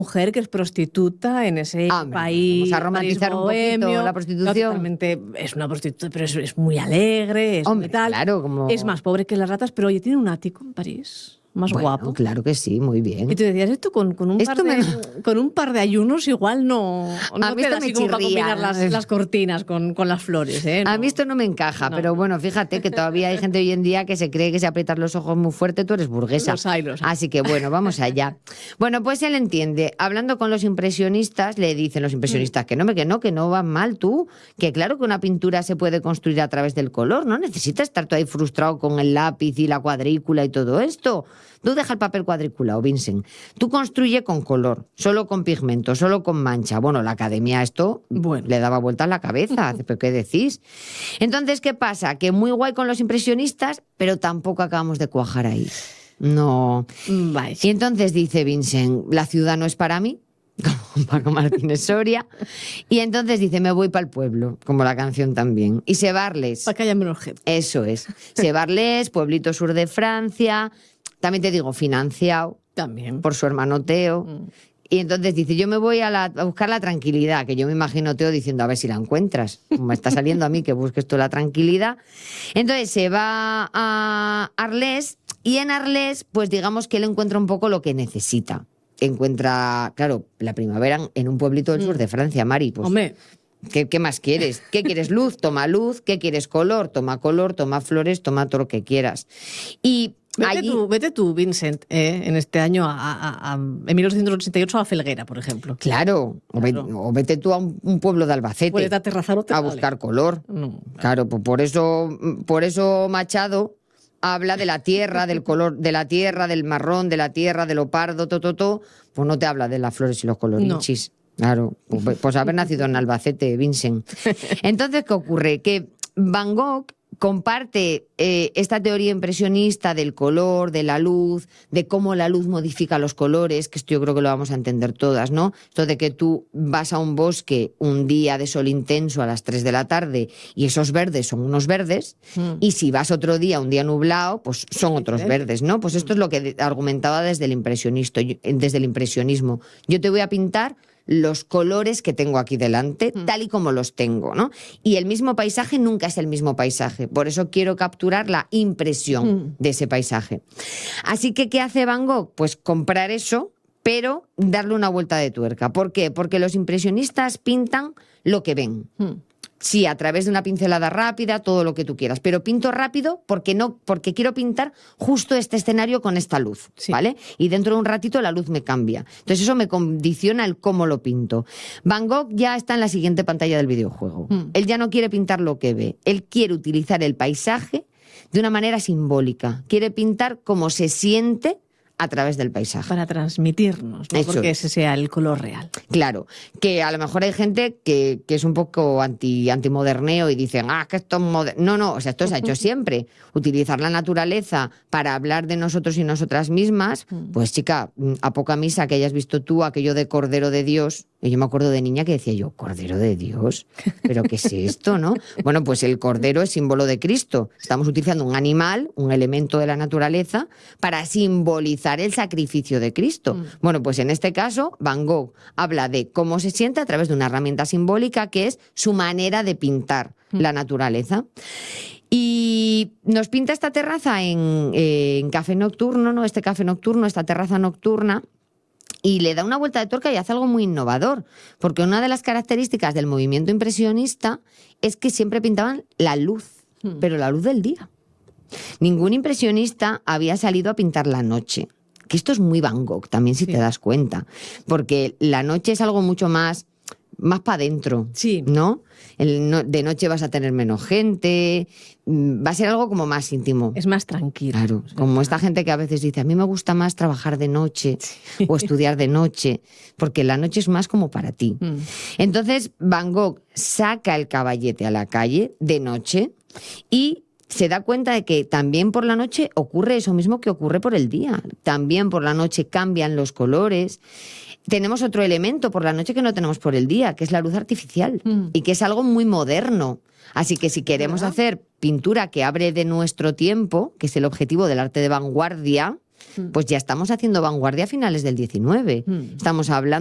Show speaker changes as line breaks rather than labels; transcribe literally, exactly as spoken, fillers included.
mujer que es prostituta en ese
ah,
país.
Vamos a romantizar un
bohemio,
poquito la prostitución.
Totalmente, es una prostituta, pero es, es muy alegre, es
Hombre,
muy tal.
claro, como...
Es más pobre que las ratas, pero oye, tiene un ático en París. Más
bueno,
guapo.
Claro que sí, muy bien.
Y tú decías, esto con, con, un,
esto
par de,
me...
con un par de ayunos igual no, no
a mí
te da
esto me
así como para
chirría.
combinar las, las cortinas con, con las flores. ¿eh? No.
A mí esto no me encaja,
No.
pero bueno, fíjate que todavía hay gente hoy en día que se cree que si aprietas los ojos muy fuerte tú eres burguesa.
Los hay, los hay.
Así que bueno, vamos allá. Bueno, pues él entiende. Hablando con los impresionistas, le dicen los impresionistas que no, que no, que no van mal tú, que claro que una pintura se puede construir a través del color, no necesitas estar tú ahí frustrado con el lápiz y la cuadrícula y todo esto. Tú deja el papel cuadriculado, Vincent. Tú construye con color, solo con pigmento, solo con mancha. Bueno, la academia esto bueno. le daba vueltas la cabeza. ¿Pero qué decís? Entonces, ¿qué pasa? Que muy guay con los impresionistas, pero tampoco acabamos de cuajar ahí. No.
Vale.
Y entonces dice Vincent, la ciudad no es para mí, como Paco Martínez Soria, y entonces dice, me voy para el pueblo, como la canción también. Y se va a Arles.
Para que haya menos gente.
Eso es. Se va a Arles, pueblito sur de Francia... También te digo, financiado
También.
por su hermano Teo. Mm. Y entonces dice, yo me voy a, la, a buscar la tranquilidad, que yo me imagino Teo diciendo, a ver si la encuentras. Me está saliendo a mí que busques tú la tranquilidad. Entonces se va a Arles y en Arles, pues digamos que él encuentra un poco lo que necesita. Encuentra, claro, la primavera en un pueblito del mm. sur de Francia, Mari. Pues,
Hombre.
¿Qué, ¿Qué más quieres? ¿Qué quieres? Luz, toma luz. ¿Qué quieres? Color, toma color, toma flores, toma todo lo que quieras. Y
Vete,
allí...
tú, vete tú, Vincent, eh, en este año, a, a, a, en mil novecientos ochenta y ocho a Felguera, por ejemplo.
Claro, claro. O, vete, o vete tú a un, un pueblo de Albacete
Puedes aterrazar o te
a
vale.
buscar color.
No, claro.
claro, pues por eso, por eso Machado habla de la tierra, del color, de la tierra, del marrón, de la tierra, de lo pardo, todo, todo, todo. Pues no te habla de las flores y los colorinchis. No. Claro, pues, pues haber nacido en Albacete, Vincent. Entonces, ¿qué ocurre? Que Van Gogh comparte eh, esta teoría impresionista del color, de la luz, de cómo la luz modifica los colores, que esto yo creo que lo vamos a entender todas, ¿no? Esto de que tú vas a un bosque un día de sol intenso a las tres de la tarde y esos verdes son unos verdes, mm. y si vas otro día, un día nublado, pues son otros verdes, ¿no? Pues esto es lo que argumentaba desde el impresionista, desde el impresionismo. Yo te voy a pintar los colores que tengo aquí delante, mm. tal y como los tengo, ¿no? Y el mismo paisaje nunca es el mismo paisaje. Por eso quiero capturar la impresión mm. de ese paisaje. Así que, ¿qué hace Van Gogh? Pues comprar eso, pero darle una vuelta de tuerca. ¿Por qué? Porque los impresionistas pintan lo que ven. Mm. Sí, a través de una pincelada rápida, todo lo que tú quieras. Pero pinto rápido porque no, porque quiero pintar justo este escenario con esta luz, sí. ¿vale? Y dentro de un ratito la luz me cambia. Entonces eso me condiciona el cómo lo pinto. Van Gogh ya está en la siguiente pantalla del videojuego. Mm. Él ya no quiere pintar lo que ve. Él quiere utilizar el paisaje de una manera simbólica. Quiere pintar cómo se siente a través del paisaje.
Para transmitirnos, no
Eso
porque
es.
ese sea el color real.
Claro, que a lo mejor hay gente que, que es un poco anti, antimoderneo y dicen, ah, que esto es moderno. No, no, o sea, esto se ha hecho siempre. Utilizar la naturaleza para hablar de nosotros y nosotras mismas, pues chica, a poca misa que hayas visto tú aquello de Cordero de Dios. Y yo me acuerdo de niña que decía yo, ¿Cordero de Dios? ¿Pero qué es esto, no? Bueno, pues el cordero es símbolo de Cristo. Estamos utilizando un animal, un elemento de la naturaleza, para simbolizar el sacrificio de Cristo. Mm. Bueno, pues en este caso, Van Gogh habla de cómo se siente a través de una herramienta simbólica que es su manera de pintar mm. la naturaleza. Y nos pinta esta terraza en, eh, en café nocturno, ¿no? Este café nocturno, esta terraza nocturna, y le da una vuelta de tuerca y hace algo muy innovador, porque una de las características del movimiento impresionista es que siempre pintaban la luz, mm. pero la luz del día. Ningún impresionista había salido a pintar la noche. Que esto es muy Van Gogh, también si sí. te das cuenta. Porque la noche es algo mucho más, más para adentro,
sí.
¿no? El no, de noche vas a tener menos gente, va a ser algo como más íntimo.
Es más tranquilo.
Claro, o sea, como esta gente que a veces dice, a mí me gusta más trabajar de noche sí. o estudiar de noche, porque la noche es más como para ti. Mm. Entonces Van Gogh saca el caballete a la calle de noche y se da cuenta de que también por la noche ocurre eso mismo que ocurre por el día. También por la noche cambian los colores. Tenemos otro elemento por la noche que no tenemos por el día, que es la luz artificial, mm. y que es algo muy moderno. Así que si queremos ¿verdad? Hacer pintura que abre de nuestro tiempo, que es el objetivo del arte de vanguardia, Pues ya estamos haciendo vanguardia a finales del diecinueve.
Mm.
Estamos hablando